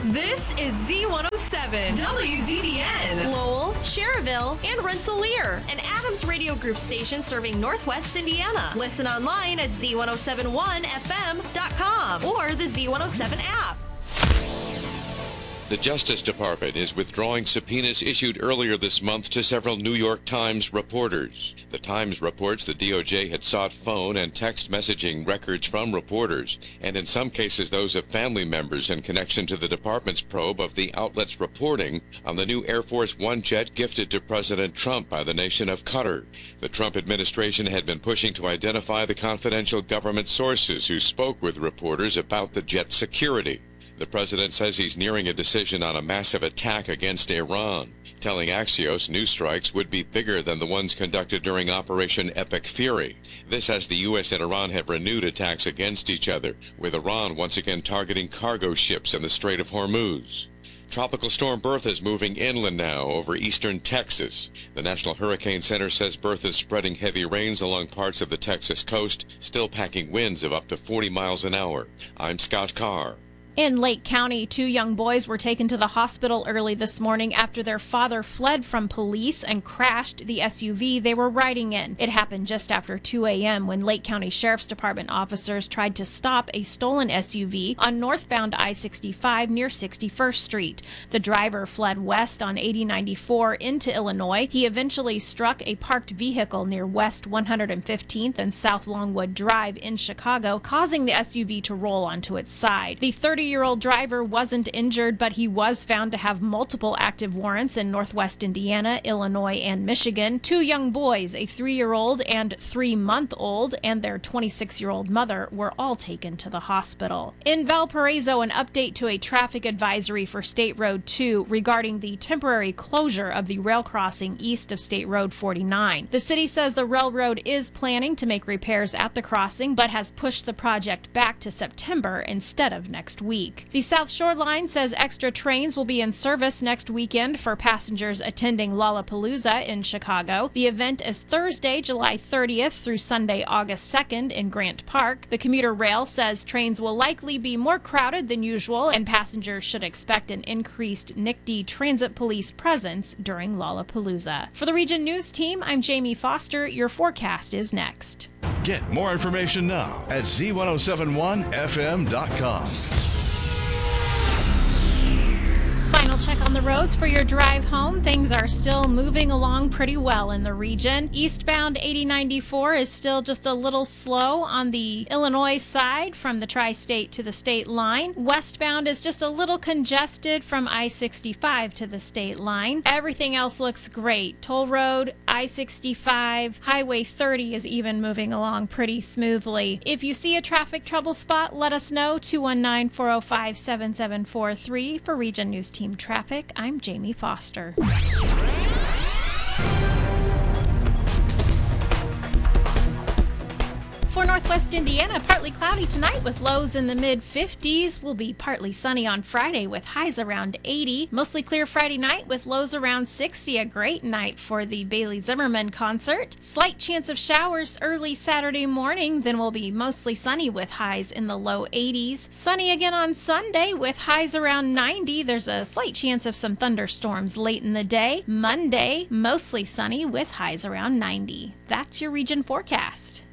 This is Z107, WZDN, Lowell, Cherville, and Rensselaer, an Adams Radio Group station serving Northwest Indiana. Listen online at Z1071FM.com or the Z107 app. The Justice Department is withdrawing subpoenas issued earlier this month to several New York Times reporters. The Times reports the DOJ had sought phone and text messaging records from reporters, and in some cases those of family members in connection to the department's probe of the outlet's reporting on the new Air Force One jet gifted to President Trump by the nation of Qatar. The Trump administration had been pushing to identify the confidential government sources who spoke with reporters about the jet's security. The president says he's nearing a decision on a massive attack against Iran, telling Axios new strikes would be bigger than the ones conducted during Operation Epic Fury. This as the U.S. and Iran have renewed attacks against each other, with Iran once again targeting cargo ships in the Strait of Hormuz. Tropical storm Bertha is moving inland now over eastern Texas. The National Hurricane Center says Bertha is spreading heavy rains along parts of the Texas coast, still packing winds of up to 40 miles an hour. I'm Scott Carr. In Lake County, 2 young boys were taken to the hospital early this morning after their father fled from police and crashed the SUV they were riding in. It happened just after 2 a.m. when Lake County Sheriff's Department officers tried to stop a stolen SUV on northbound I-65 near 61st Street. The driver fled west on 8094 into Illinois. He eventually struck a parked vehicle near West 115th and South Longwood Drive in Chicago, causing the SUV to roll onto its side. The 30-year-old driver wasn't injured, but he was found to have multiple active warrants in Northwest Indiana, Illinois, and Michigan. 2 young boys, a 3-year-old and 3-month-old, and their 26-year-old mother were all taken to the hospital. In Valparaiso, an update to a traffic advisory for State Road 2 regarding the temporary closure of the rail crossing east of State Road 49. The city says the railroad is planning to make repairs at the crossing, but has pushed the project back to September instead of next week. The South Shore Line says extra trains will be in service next weekend for passengers attending Lollapalooza in Chicago. The event is Thursday, July 30th through Sunday, August 2nd in Grant Park. The commuter rail says trains will likely be more crowded than usual, and passengers should expect an increased NICD Transit Police presence during Lollapalooza. For the Region News Team, I'm Jamie Foster. Your forecast is next. Get more information now at Z1071FM.com. Final check on the roads for your drive home. Things are still moving along pretty well in the region. Eastbound 8094 is still just a little slow on the Illinois side from the tri-state to the state line. Westbound is just a little congested from I-65 to the state line. Everything else looks great. Toll Road, I-65, Highway 30 is even moving along pretty smoothly. If you see a traffic trouble spot, let us know. 219-405-7743 for Region News Team Traffic. I'm Jamie Foster. For Northwest Indiana, partly cloudy tonight with lows in the mid-50s. Will be partly sunny on Friday with highs around 80. Mostly clear Friday night with lows around 60. A great night for the Bailey Zimmerman concert. Slight chance of showers early Saturday morning. Then will be mostly sunny with highs in the low 80s. Sunny again on Sunday with highs around 90. There's a slight chance of some thunderstorms late in the day. Monday, mostly sunny with highs around 90. That's your region forecast.